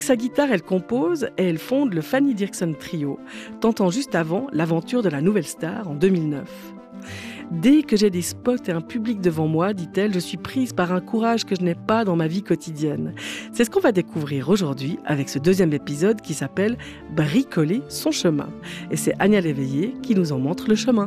Sa guitare, elle compose et elle fonde le Fanny Dirksen Trio, tentant juste avant l'aventure de la nouvelle star en 2009. Dès que j'ai des spots et un public devant moi, dit-elle, je suis prise par un courage que je n'ai pas dans ma vie quotidienne. C'est ce qu'on va découvrir aujourd'hui avec ce deuxième épisode qui s'appelle « Bricoler son chemin ». Et c'est Anya Léveillé qui nous en montre le chemin.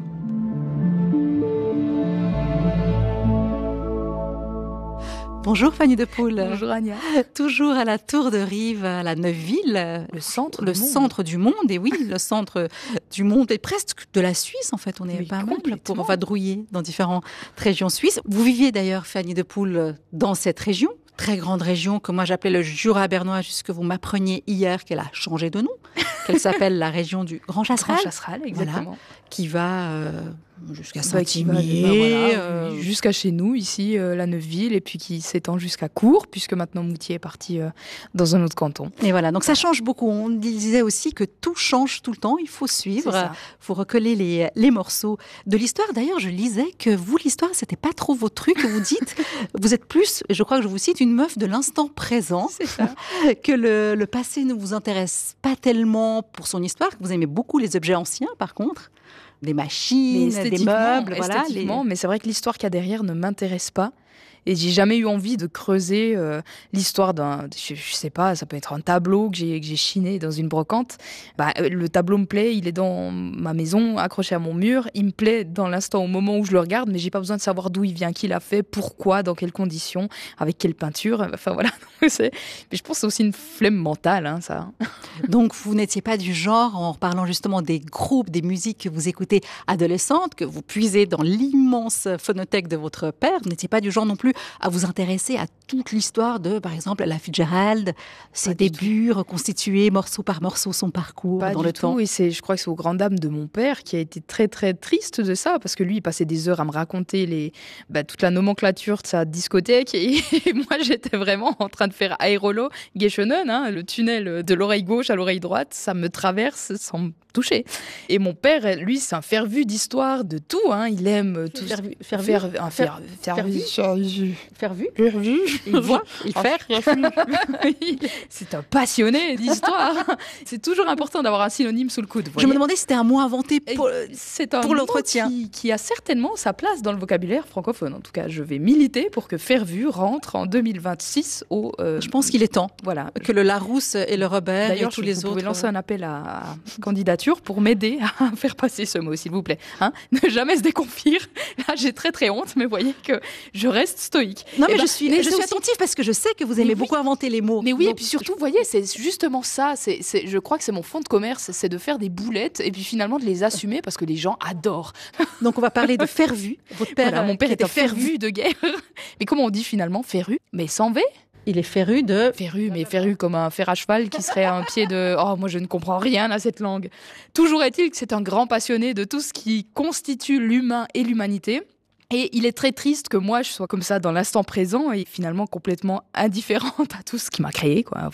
Bonjour Fanny de Pool. Bonjour Anya. Toujours à la Tour de Rive, à la Neuville. Le centre du monde. Et oui, le centre du monde et presque de la Suisse en fait. On est pas mal pour vadrouiller dans différentes régions suisses. Vous viviez d'ailleurs Fanny de Pool dans cette région. Très grande région que moi j'appelais le Jura bernois, jusque vous m'appreniez hier qu'elle a changé de nom, qu'elle s'appelle la région du Grand Chasseral. Grand Chasseral, exactement. Voilà, qui va jusqu'à Saint-Imier, jusqu'à chez nous, ici, la Neuville, et puis qui s'étend jusqu'à Cours, puisque maintenant Moutier est parti dans un autre canton. Et voilà, donc ça change beaucoup. On disait aussi que tout change tout le temps, il faut suivre, il faut recoller les morceaux de l'histoire. D'ailleurs, je lisais que vous, l'histoire, c'était pas trop vos trucs, vous dites, vous êtes plus, je crois que je vous cite, une meuf de l'instant présent, c'est ça. Que le passé ne vous intéresse pas tellement pour son histoire, que vous aimez beaucoup les objets anciens, par contre. Des machines, des meubles, voilà. Mais c'est vrai que l'histoire qu'il y a derrière ne m'intéresse pas. Et j'ai jamais eu envie de creuser l'histoire d'un, je sais pas, ça peut être un tableau que j'ai chiné dans une brocante. Le tableau me plaît, il est dans ma maison, accroché à mon mur. Il me plaît dans l'instant, au moment où je le regarde, mais j'ai pas besoin de savoir d'où il vient, qui l'a fait, pourquoi, dans quelles conditions, avec quelle peinture. Enfin voilà. Mais je pense que c'est aussi une flemme mentale, hein, ça. Donc vous n'étiez pas du genre, en parlant justement des groupes, des musiques que vous écoutez adolescentes, que vous puisez dans l'immense phonothèque de votre père, vous n'étiez pas du genre non plus à vous intéresser à toute l'histoire de, par exemple, Ella Fitzgerald, ses débuts reconstitués morceau par morceau, son parcours dans le temps. Et je crois que c'est aux grandes dames de mon père qui a été très très triste de ça, parce que lui il passait des heures à me raconter toute la nomenclature de sa discothèque et moi j'étais vraiment en train de faire Aérolo Geschönen, le tunnel de l'oreille gauche à l'oreille droite, ça me traverse sans me toucher. Et mon père, lui, c'est un féru d'histoire, de tout, il aime tout. C'est un passionné d'histoire. C'est toujours important d'avoir un synonyme sous le coude. Je me demandais si c'était un mot inventé pour l'entretien. Qui a certainement sa place dans le vocabulaire francophone. En tout cas, je vais militer pour que Fervu rentre en 2026 au... Je pense qu'il est temps. Voilà. Que le Larousse et le Robert et tous les autres... Vous pouvez lancer un appel à candidature pour m'aider à faire passer ce mot, s'il vous plaît. Ne jamais se déconfire. Là, j'ai très très honte, mais voyez que je reste stoïque. Non, mais je suis attentive parce que je sais que vous aimez beaucoup inventer les mots. Mais oui, et puis surtout, vous voyez, c'est justement ça. Je crois que c'est mon fond de commerce, c'est de faire des boulettes et puis finalement de les assumer parce que les gens adorent. Donc on va parler de Fervu. Votre père, mon père était un Fervu de guerre. Mais comment on dit finalement Ferru? Mais sans V? Il est féru comme un fer à cheval qui serait à un pied de... Oh, moi je ne comprends rien à cette langue. Toujours est-il que c'est un grand passionné de tout ce qui constitue l'humain et l'humanité. Et il est très triste que moi, je sois comme ça dans l'instant présent et finalement complètement indifférente à tout ce qui m'a créé, quoi.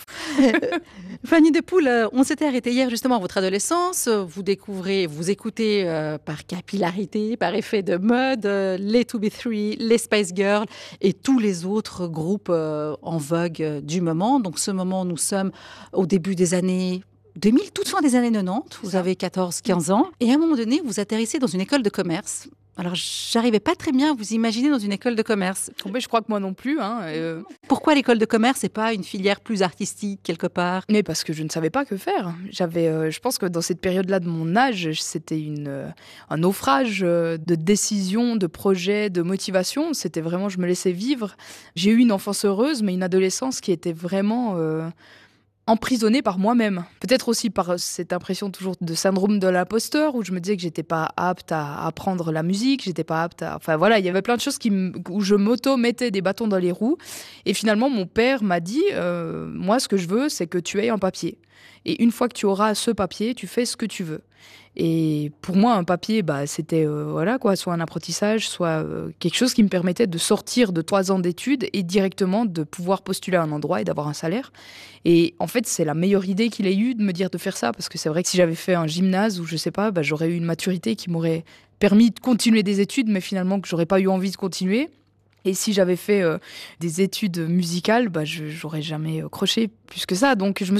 Fanny de Pool, on s'était arrêté hier justement à votre adolescence. Vous écoutez par capillarité, par effet de mode, les 2B3, les Spice Girls et tous les autres groupes en vogue du moment. Donc ce moment, nous sommes au début des années 2000, toute fin des années 90. Vous avez 14-15 ans. Et à un moment donné, vous atterrissez dans une école de commerce. Alors, j'arrivais pas très bien à vous imaginer dans une école de commerce. Je crois que moi non plus. Pourquoi l'école de commerce et pas une filière plus artistique quelque part? Mais parce que je ne savais pas que faire. Je pense que dans cette période-là de mon âge, c'était un naufrage de décisions, de projets, de motivation. C'était vraiment, je me laissais vivre. J'ai eu une enfance heureuse, mais une adolescence qui était vraiment... emprisonnée par moi-même. Peut-être aussi par cette impression toujours de syndrome de l'imposteur où je me disais que j'étais pas apte à apprendre la musique, j'étais pas apte à... Enfin voilà, il y avait plein de choses où je m'auto-mettais des bâtons dans les roues. Et finalement, mon père m'a dit moi, ce que je veux, c'est que tu aies un papier. Et une fois que tu auras ce papier, tu fais ce que tu veux. Et pour moi, un papier, c'était soit un apprentissage, soit quelque chose qui me permettait de sortir de 3 ans d'études et directement de pouvoir postuler à un endroit et d'avoir un salaire. Et en fait, c'est la meilleure idée qu'il ait eue de me dire de faire ça, parce que c'est vrai que si j'avais fait un gymnase ou je sais pas, j'aurais eu une maturité qui m'aurait permis de continuer des études, mais finalement que j'aurais pas eu envie de continuer. Et si j'avais fait des études musicales, j'aurais jamais croché plus que ça. Donc je me